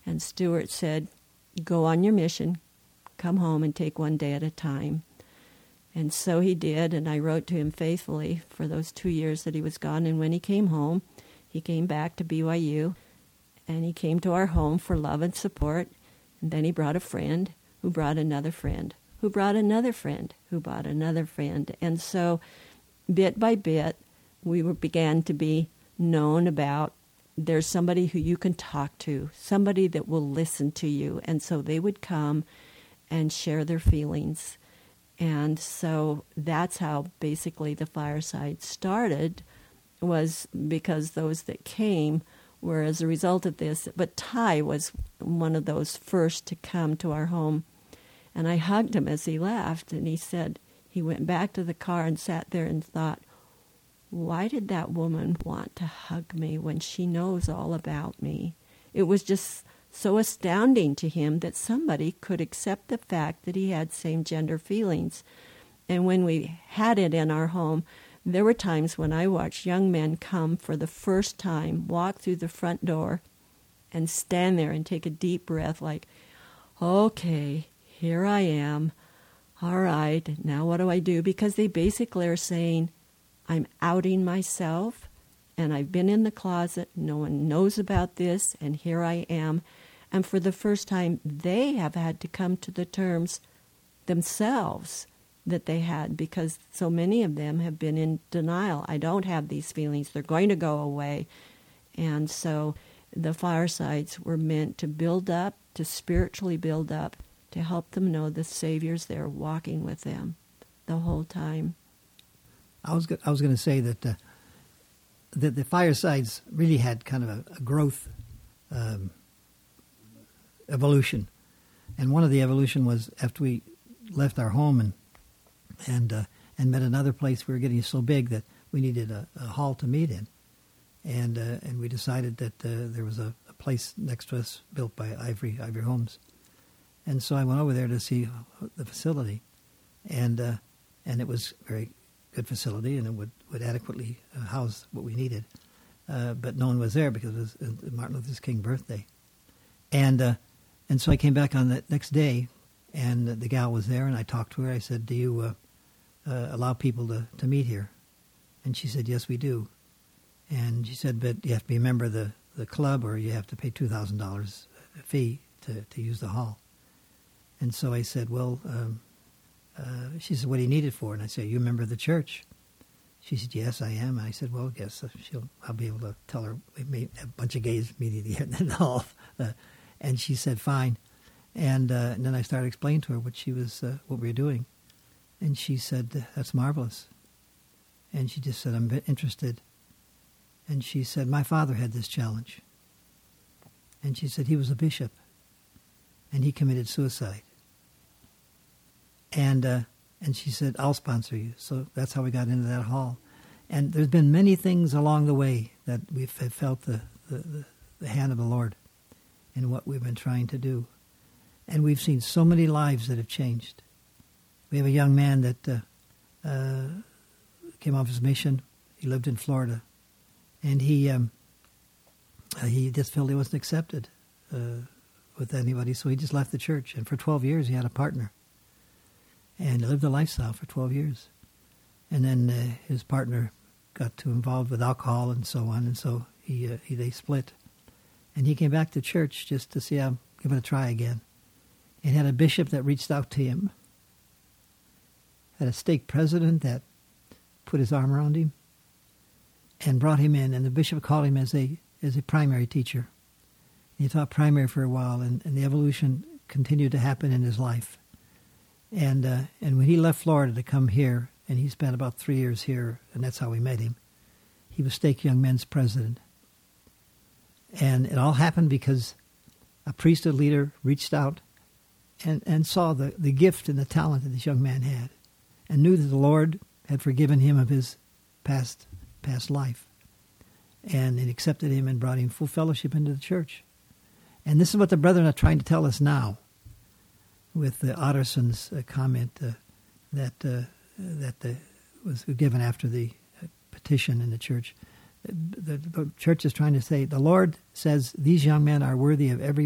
And Stuart said, go on your mission, come home and take one day at a time. And so he did, and I wrote to him faithfully for those 2 years that he was gone. And when he came home, he came back to BYU, and he came to our home for love and support. And then he brought a friend who brought another friend, who brought another friend, who brought another friend. And so bit by bit, we began to be known about there's somebody who you can talk to, somebody that will listen to you. And so they would come and share their feelings. And so that's how basically the fireside started, was because those that came were as a result of this. But Ty was one of those first to come to our home. And I hugged him as he left, and he said he went back to the car and sat there and thought, why did that woman want to hug me when she knows all about me? It was just so astounding to him that somebody could accept the fact that he had same-gender feelings. And when we had it in our home, there were times when I watched young men come for the first time, walk through the front door, and stand there and take a deep breath like, okay, here I am. All right, now what do I do? Because they basically are saying, I'm outing myself, and I've been in the closet. No one knows about this, and here I am. And for the first time, they have had to come to the terms themselves that they had, because so many of them have been in denial. I don't have these feelings. They're going to go away. And so the firesides were meant to build up, to spiritually build up, to help them know the Savior's there walking with them the whole time. I was going to say that the firesides really had kind of a growth evolution, and one of the evolution was after we left our home and met another place. We were getting so big that we needed a hall to meet in, and we decided that there was a place next to us built by Ivory Homes, and so I went over there to see the facility, and it was very good facility, and it would adequately house what we needed. But no one was there because it was Martin Luther King's birthday. And so I came back on that next day, and the gal was there, and I talked to her. I said, do you allow people to meet here? And she said, yes, we do. And she said, but you have to be a member of the club, or you have to pay $2,000 fee to use the hall. And so I said, well... she said, what do you need it for? And I said, are you a member of the church? She said, yes, I am. And I said, well, yes, I'll be able to tell her we made a bunch of gays meeting here in the hall. And she said, fine. And then I started explaining to her what we were doing. And she said, that's marvelous. And she just said, I'm interested. And she said, my father had this challenge. And she said, he was a bishop, and he committed suicide. And she said, I'll sponsor you. So that's how we got into that hall. And there's been many things along the way that we've felt the hand of the Lord in what we've been trying to do. And we've seen so many lives that have changed. We have a young man that came off his mission. He lived in Florida. And he just felt he wasn't accepted with anybody, so he just left the church. And for 12 years, he had a partner. And lived a lifestyle for 12 years. And then his partner got too involved with alcohol and so on, and so they split. And he came back to church just to see, I'm give it a try again. And had a bishop that reached out to him, had a stake president that put his arm around him and brought him in, and the bishop called him as a primary teacher. He taught primary for a while, and the evolution continued to happen in his life. And when he left Florida to come here, and he spent about 3 years here, and that's how we met him, he was Stake Young Men's president. And it all happened because a priesthood leader reached out and saw the gift and the talent that this young man had, and knew that the Lord had forgiven him of his past life. And it accepted him and brought him full fellowship into the church. And this is what the brethren are trying to tell us now, with the Otterson's comment that was given after the petition in the church. The church is trying to say, the Lord says these young men are worthy of every